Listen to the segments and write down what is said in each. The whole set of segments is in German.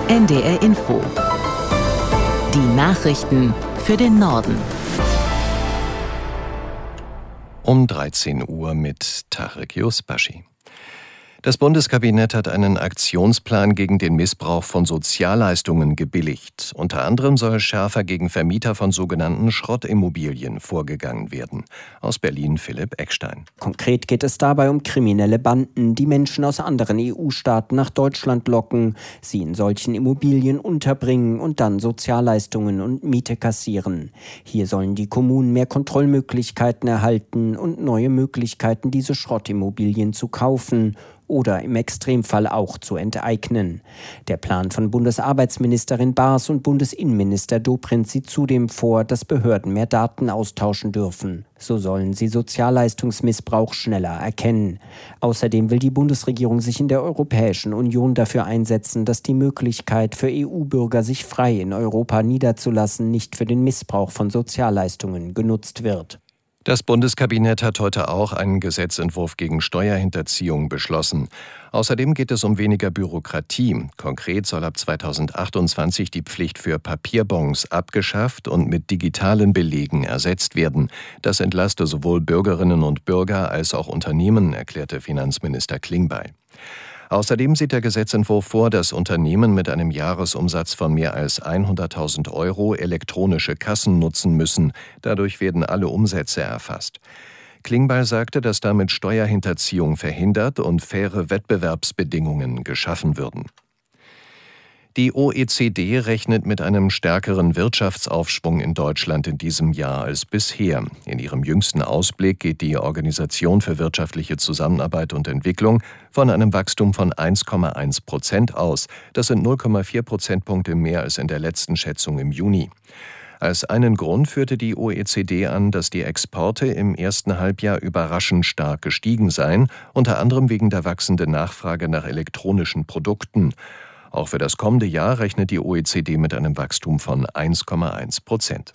NDR Info. Die Nachrichten für den Norden. Um 13 Uhr mit Tarek Yusbashi. Das Bundeskabinett hat einen Aktionsplan gegen den Missbrauch von Sozialleistungen gebilligt. Unter anderem soll schärfer gegen Vermieter von sogenannten Schrottimmobilien vorgegangen werden. Aus Berlin Philipp Eckstein. Konkret geht es dabei um kriminelle Banden, die Menschen aus anderen EU-Staaten nach Deutschland locken, sie in solchen Immobilien unterbringen und dann Sozialleistungen und Miete kassieren. Hier sollen die Kommunen mehr Kontrollmöglichkeiten erhalten und neue Möglichkeiten, diese Schrottimmobilien zu kaufen oder im Extremfall auch zu enteignen. Der Plan von Bundesarbeitsministerin Baas und Bundesinnenminister Dobrindt sieht zudem vor, dass Behörden mehr Daten austauschen dürfen. So sollen sie Sozialleistungsmissbrauch schneller erkennen. Außerdem will die Bundesregierung sich in der Europäischen Union dafür einsetzen, dass die Möglichkeit für EU-Bürger, sich frei in Europa niederzulassen, nicht für den Missbrauch von Sozialleistungen genutzt wird. Das Bundeskabinett hat heute auch einen Gesetzentwurf gegen Steuerhinterziehung beschlossen. Außerdem geht es um weniger Bürokratie. Konkret soll ab 2028 die Pflicht für Papierbons abgeschafft und mit digitalen Belegen ersetzt werden. Das entlaste sowohl Bürgerinnen und Bürger als auch Unternehmen, erklärte Finanzminister Klingbeil. Außerdem sieht der Gesetzentwurf vor, dass Unternehmen mit einem Jahresumsatz von mehr als 100.000 Euro elektronische Kassen nutzen müssen. Dadurch werden alle Umsätze erfasst. Klingbeil sagte, dass damit Steuerhinterziehung verhindert und faire Wettbewerbsbedingungen geschaffen würden. Die OECD rechnet mit einem stärkeren Wirtschaftsaufschwung in Deutschland in diesem Jahr als bisher. In ihrem jüngsten Ausblick geht die Organisation für wirtschaftliche Zusammenarbeit und Entwicklung von einem Wachstum von 1,1% aus. Das sind 0,4 Prozentpunkte mehr als in der letzten Schätzung im Juni. Als einen Grund führte die OECD an, dass die Exporte im ersten Halbjahr überraschend stark gestiegen seien, unter anderem wegen der wachsenden Nachfrage nach elektronischen Produkten. Auch für das kommende Jahr rechnet die OECD mit einem Wachstum von 1,1%.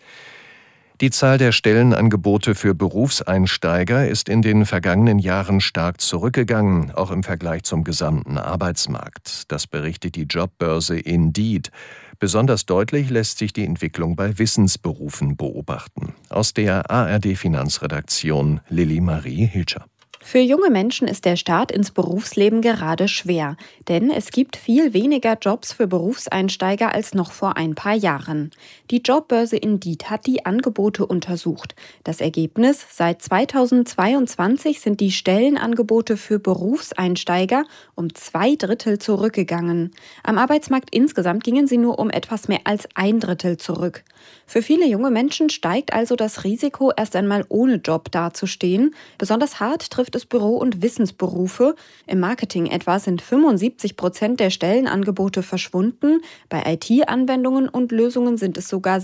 Die Zahl der Stellenangebote für Berufseinsteiger ist in den vergangenen Jahren stark zurückgegangen, auch im Vergleich zum gesamten Arbeitsmarkt. Das berichtet die Jobbörse Indeed. Besonders deutlich lässt sich die Entwicklung bei Wissensberufen beobachten. Aus der ARD-Finanzredaktion Lilly Marie Hilscher. Für junge Menschen ist der Start ins Berufsleben gerade schwer, denn es gibt viel weniger Jobs für Berufseinsteiger als noch vor ein paar Jahren. Die Jobbörse Indeed hat die Angebote untersucht. Das Ergebnis: Seit 2022 sind die Stellenangebote für Berufseinsteiger um 2/3 zurückgegangen. Am Arbeitsmarkt insgesamt gingen sie nur um etwas mehr als 1/3 zurück. Für viele junge Menschen steigt also das Risiko, erst einmal ohne Job dazustehen. Besonders hart trifft es Büro- und Wissensberufe. Im Marketing etwa sind 75% der Stellenangebote verschwunden. Bei IT-Anwendungen und Lösungen sind es sogar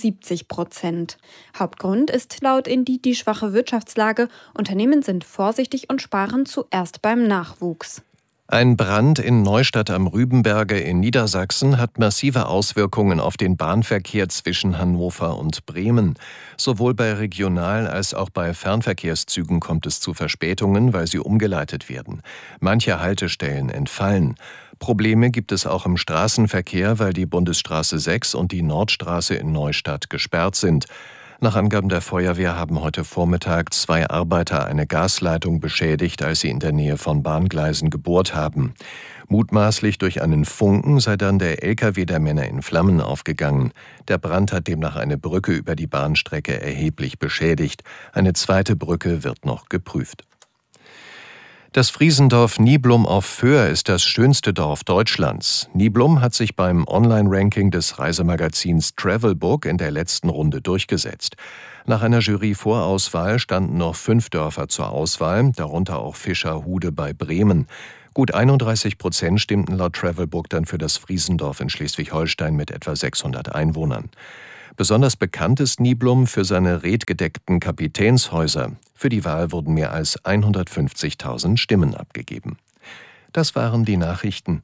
77%. Hauptgrund ist laut Indeed die schwache Wirtschaftslage. Unternehmen sind vorsichtig und sparen zuerst beim Nachwuchs. Ein Brand in Neustadt am Rübenberge in Niedersachsen hat massive Auswirkungen auf den Bahnverkehr zwischen Hannover und Bremen. Sowohl bei Regional- als auch bei Fernverkehrszügen kommt es zu Verspätungen, weil sie umgeleitet werden. Manche Haltestellen entfallen. Probleme gibt es auch im Straßenverkehr, weil die Bundesstraße 6 und die Nordstraße in Neustadt gesperrt sind. Nach Angaben der Feuerwehr haben heute Vormittag 2 Arbeiter eine Gasleitung beschädigt, als sie in der Nähe von Bahngleisen gebohrt haben. Mutmaßlich durch einen Funken sei dann der LKW der Männer in Flammen aufgegangen. Der Brand hat demnach eine Brücke über die Bahnstrecke erheblich beschädigt. Eine zweite Brücke wird noch geprüft. Das Friesendorf Niblum auf Föhr ist das schönste Dorf Deutschlands. Niblum hat sich beim Online-Ranking des Reisemagazins Travelbook in der letzten Runde durchgesetzt. Nach einer Jury-Vorauswahl standen noch 5 Dörfer zur Auswahl, darunter auch Fischerhude bei Bremen. Gut 31% stimmten laut Travelbook dann für das Friesendorf in Schleswig-Holstein mit etwa 600 Einwohnern. Besonders bekannt ist Niblum für seine redgedeckten Kapitänshäuser. Für die Wahl wurden mehr als 150.000 Stimmen abgegeben. Das waren die Nachrichten.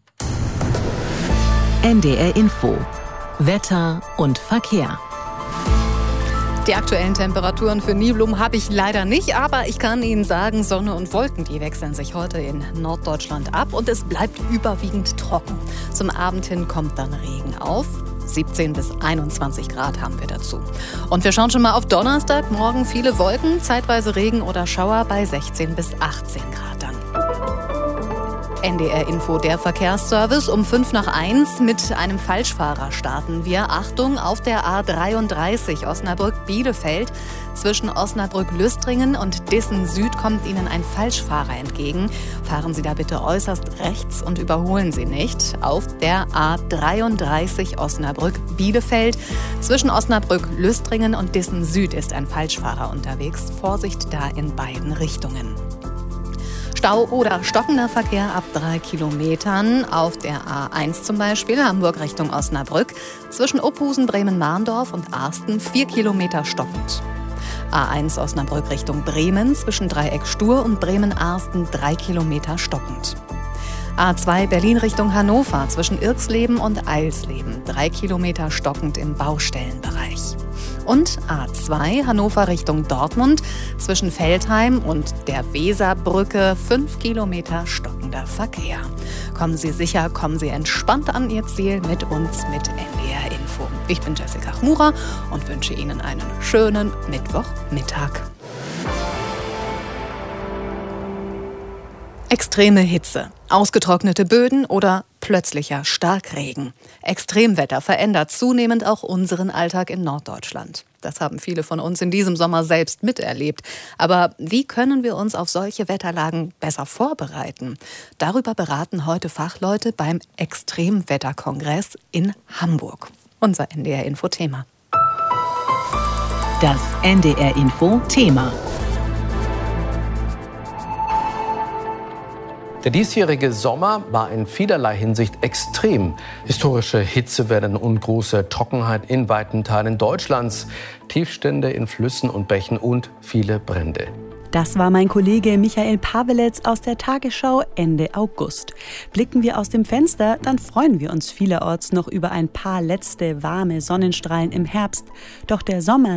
NDR Info. Wetter und Verkehr. Die aktuellen Temperaturen für Nibelum habe ich leider nicht, aber ich kann Ihnen sagen, Sonne und Wolken, die wechseln sich heute in Norddeutschland ab und es bleibt überwiegend trocken. Zum Abend hin kommt dann Regen auf. 17 bis 21 Grad haben wir dazu. Und wir schauen schon mal auf Donnerstag. Morgen viele Wolken, zeitweise Regen oder Schauer bei 16 bis 18 Grad dann. NDR Info, der Verkehrsservice. Um 1:05 mit einem Falschfahrer starten wir. Achtung, auf der A33 Osnabrück-Bielefeld. Zwischen Osnabrück-Lüstringen und Dissen Süd kommt Ihnen ein Falschfahrer entgegen. Fahren Sie da bitte äußerst rechts und überholen Sie nicht. Auf der A33 Osnabrück-Bielefeld. Zwischen Osnabrück-Lüstringen und Dissen Süd ist ein Falschfahrer unterwegs. Vorsicht da in beiden Richtungen. Stau oder stockender Verkehr ab 3 Kilometern auf der A1 zum Beispiel, Hamburg Richtung Osnabrück. Zwischen Opusen, Bremen-Mahndorf und Arsten 4 Kilometer stockend. A1 Osnabrück Richtung Bremen, zwischen Dreieck Stur und Bremen-Arsten 3 Kilometer stockend. A2 Berlin Richtung Hannover, zwischen Irxleben und Eilsleben 3 Kilometer stockend im Baustellenbereich. Und A2 Hannover Richtung Dortmund, zwischen Veltheim und der Weserbrücke 5 Kilometer stockender Verkehr. Kommen Sie sicher, kommen Sie entspannt an Ihr Ziel mit uns, mit NDR Info. Ich bin Jessica Chmura und wünsche Ihnen einen schönen Mittwochmittag. Extreme Hitze, ausgetrocknete Böden oder plötzlicher Starkregen. Extremwetter verändert zunehmend auch unseren Alltag in Norddeutschland. Das haben viele von uns in diesem Sommer selbst miterlebt. Aber wie können wir uns auf solche Wetterlagen besser vorbereiten? Darüber beraten heute Fachleute beim Extremwetterkongress in Hamburg. Unser NDR-Info-Thema. Das NDR-Info-Thema. Der diesjährige Sommer war in vielerlei Hinsicht extrem. Historische Hitzewellen und große Trockenheit in weiten Teilen Deutschlands, Tiefstände in Flüssen und Bächen und viele Brände. Das war mein Kollege Michael Paweletz aus der Tagesschau Ende August. Blicken wir aus dem Fenster, dann freuen wir uns vielerorts noch über ein paar letzte warme Sonnenstrahlen im Herbst. Doch der Sommer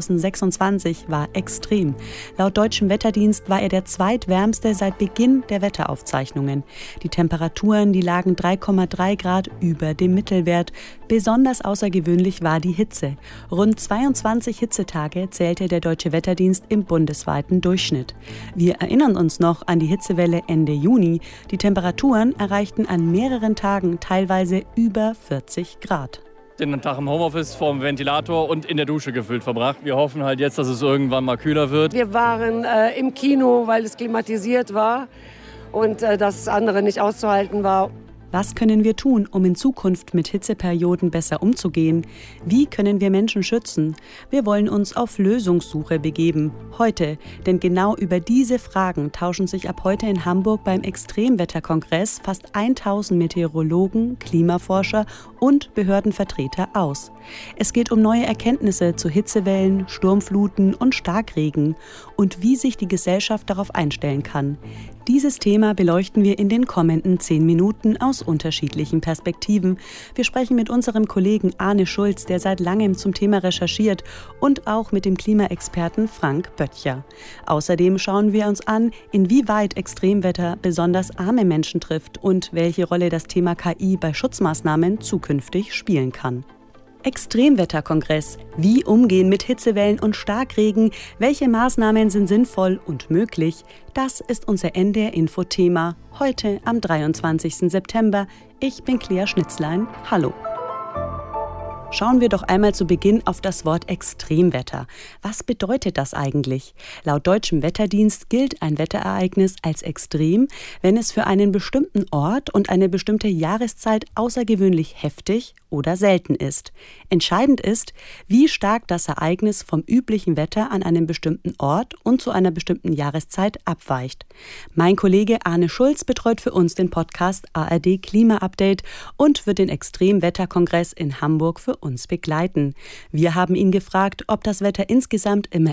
2026 war extrem. Laut Deutschem Wetterdienst war er der zweitwärmste seit Beginn der Wetteraufzeichnungen. Die Temperaturen, die lagen 3,3 Grad über dem Mittelwert. Besonders außergewöhnlich war die Hitze. Rund 22 Hitzetage zählte der Deutsche Wetterdienst im bundesweiten Durchschnitt. Wir erinnern uns noch an die Hitzewelle Ende Juni. Die Temperaturen erreichten an mehreren Tagen teilweise über 40 Grad. Den Tag im Homeoffice vorm Ventilator und in der Dusche gefühlt verbracht. Wir hoffen halt jetzt, dass es irgendwann mal kühler wird. Wir waren im Kino, weil es klimatisiert war und das andere nicht auszuhalten war. Was können wir tun, um in Zukunft mit Hitzeperioden besser umzugehen? Wie können wir Menschen schützen? Wir wollen uns auf Lösungssuche begeben. Heute, denn genau über diese Fragen tauschen sich ab heute in Hamburg beim Extremwetterkongress fast 1000 Meteorologen, Klimaforscher und Behördenvertreter aus. Es geht um neue Erkenntnisse zu Hitzewellen, Sturmfluten und Starkregen und wie sich die Gesellschaft darauf einstellen kann. Dieses Thema beleuchten wir in den kommenden 10 Minuten aus unterschiedlichen Perspektiven. Wir sprechen mit unserem Kollegen Arne Schulz, der seit langem zum Thema recherchiert, und auch mit dem Klimaexperten Frank Böttcher. Außerdem schauen wir uns an, inwieweit Extremwetter besonders arme Menschen trifft und welche Rolle das Thema KI bei Schutzmaßnahmen zukünftig spielen kann. Extremwetterkongress. Wie umgehen mit Hitzewellen und Starkregen? Welche Maßnahmen sind sinnvoll und möglich? Das ist unser NDR-Info-Thema heute am 23. September. Ich bin Claire Schnitzlein. Hallo. Schauen wir doch einmal zu Beginn auf das Wort Extremwetter. Was bedeutet das eigentlich? Laut Deutschem Wetterdienst gilt ein Wetterereignis als extrem, wenn es für einen bestimmten Ort und eine bestimmte Jahreszeit außergewöhnlich heftig oder selten ist. Entscheidend ist, wie stark das Ereignis vom üblichen Wetter an einem bestimmten Ort und zu einer bestimmten Jahreszeit abweicht. Mein Kollege Arne Schulz betreut für uns den Podcast ARD Klima Update und wird den Extremwetterkongress in Hamburg für uns begleiten. Wir haben ihn gefragt, ob das Wetter insgesamt immer